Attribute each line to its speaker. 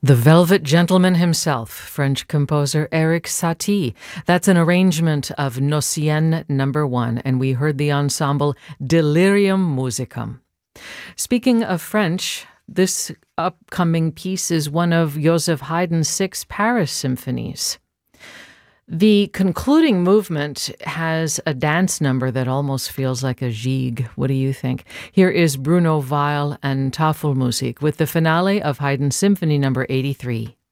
Speaker 1: The Velvet Gentleman himself, French composer Erik Satie. That's an arrangement of Nocienne No. 1, and we heard the ensemble Delirium Musicum. Speaking of French, this upcoming piece is one of Joseph Haydn's 6 Paris symphonies. The concluding movement has a dance number that almost feels like a gigue. What do you think? Here is Bruno Weil and Tafelmusik with the finale of Haydn's Symphony No. 83.